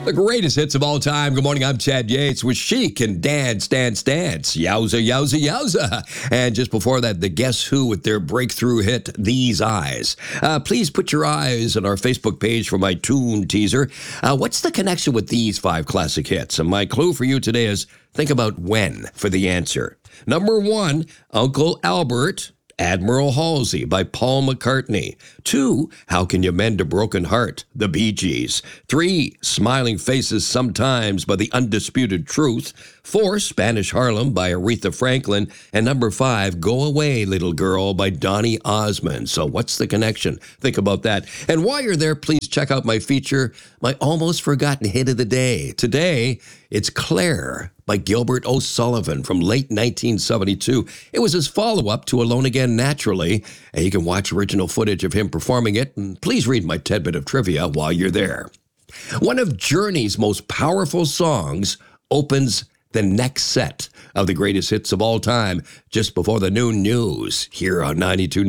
The greatest hits of all time. Good morning, I'm Chad Yates with Chic and Dance, Dance, Dance. Yowza, yowza, yowza. And just before that, the Guess Who with their breakthrough hit, These Eyes. Please put your eyes on our Facebook page for my tune teaser. What's the connection with these 5 classic hits? And my clue for you today is think about when for the answer. Number 1, Uncle Albert, Admiral Halsey by Paul McCartney. 2, How Can You Mend a Broken Heart? The Bee Gees. 3, Smiling Faces Sometimes by The Undisputed Truth. 4, Spanish Harlem by Aretha Franklin. And number 5, Go Away, Little Girl by Donny Osmond. So what's the connection? Think about that. And while you're there, please check out my feature, my almost forgotten hit of the day. Today, it's Claire by Gilbert O'Sullivan from late 1972. It was his follow-up to Alone Again Naturally, and you can watch original footage of him performing it, and please read my tidbit of trivia while you're there. One of Journey's most powerful songs opens the next set of the greatest hits of all time just before the noon news here on 92.